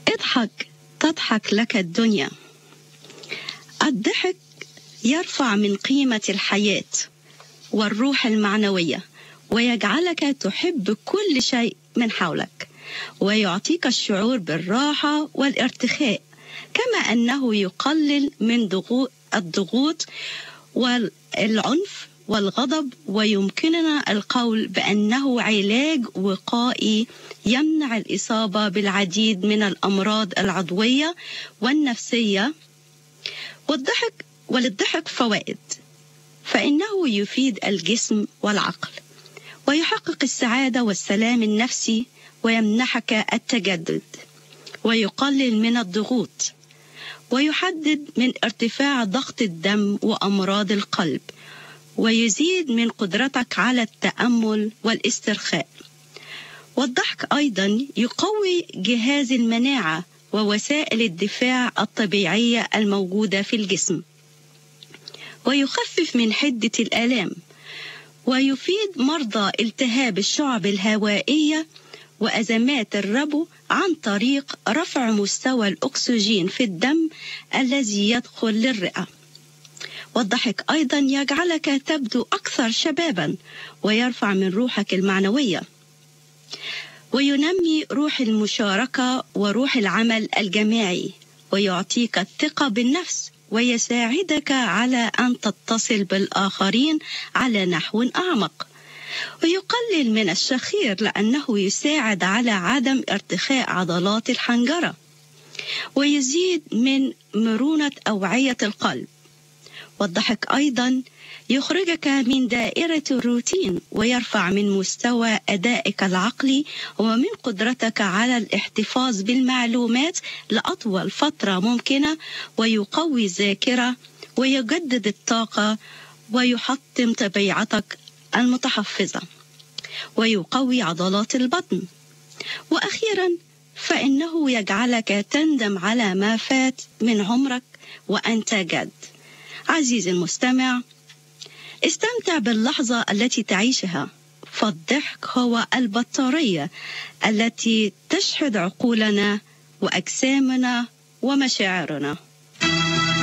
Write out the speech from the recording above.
اضحك تضحك لك الدنيا. الضحك يرفع من قيمة الحياة والروح المعنوية، ويجعلك تحب كل شيء من حولك، ويعطيك الشعور بالراحة والارتخاء، كما أنه يقلل من الضغوط والعنف والغضب، ويمكننا القول بأنه علاج وقائي يمنع الإصابة بالعديد من الأمراض العضوية والنفسية. وللضحك فوائد، فإنه يفيد الجسم والعقل، ويحقق السعادة والسلام النفسي، ويمنحك التجدد، ويقلل من الضغوط، ويحدد من ارتفاع ضغط الدم وأمراض القلب، ويزيد من قدرتك على التأمل والاسترخاء. والضحك أيضا يقوي جهاز المناعة ووسائل الدفاع الطبيعية الموجودة في الجسم، ويخفف من حدة الآلام، ويفيد مرضى التهاب الشعب الهوائية وأزمات الربو عن طريق رفع مستوى الأكسجين في الدم الذي يدخل للرئة. والضحك أيضا يجعلك تبدو أكثر شبابا، ويرفع من روحك المعنوية، وينمي روح المشاركة وروح العمل الجماعي، ويعطيك الثقة بالنفس، ويساعدك على أن تتصل بالآخرين على نحو أعمق، ويقلل من الشخير لأنه يساعد على عدم ارتخاء عضلات الحنجرة، ويزيد من مرونة أوعية القلب. والضحك أيضا يخرجك من دائرة الروتين، ويرفع من مستوى أدائك العقلي ومن قدرتك على الاحتفاظ بالمعلومات لأطول فترة ممكنة، ويقوي الذاكرة، ويجدد الطاقة، ويحطم طبيعتك المتحفظة، ويقوي عضلات البطن. وأخيرا فإنه يجعلك تندم على ما فات من عمرك وأنت جد. عزيزي المستمع، استمتع باللحظة التي تعيشها، فالضحك هو البطارية التي تشحذ عقولنا وأجسامنا ومشاعرنا.